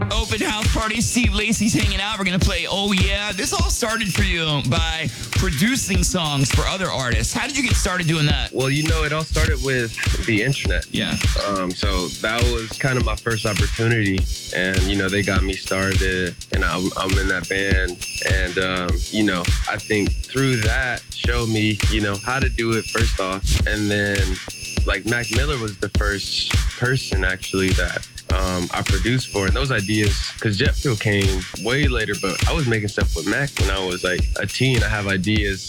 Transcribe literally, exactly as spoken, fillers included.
Open house party. Steve Lacy's hanging out. We're going to play Oh Yeah. This all started for you by producing songs for other artists. How did you get started doing that? Well, you know, it all started with the internet. Yeah. Um, so that was kind of my first opportunity. And, you know, they got me started and I'm, I'm in that band. And, um, you know, I think through that showed me, you know, how to do it first off. And then like Mac Miller was the first person actually that um, I produced for. And those ideas, because Jet Fuel came way later, but I was making stuff with Mac when I was like a teen. I have ideas